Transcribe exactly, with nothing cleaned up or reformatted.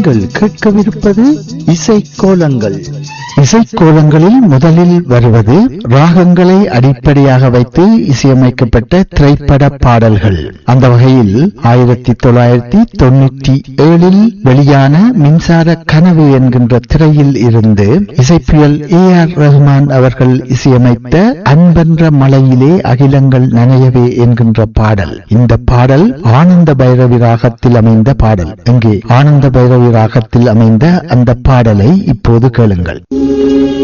நீங்கள் கேட்கவிருப்பது இசைக்கோலங்கள். இசைக்கோலங்களில் முதலில் வருவது ராகங்களை அடிப்படையாக வைத்து இசையமைக்கப்பட்ட திரைப்பட பாடல்கள். அந்த வகையில் ஆயிரத்தி தொள்ளாயிரத்தி தொண்ணூற்றி ஏழில் வெளியான மின்சார கனவு என்கின்ற திரையில் இருந்து இசைப்பியல் ஏ ஆர் ரஹ்மான் அவர்கள் இசையமைத்த அன்பென்ற மலையிலே அகிலங்கள் நனையவே என்கின்ற பாடல். இந்த பாடல் ஆனந்த பைரவி ராகத்தில் அமைந்த பாடல். இங்கே ஆனந்த பைரவி ராகத்தில் அமைந்த அந்த பாடலை இப்போது கேளுங்கள்.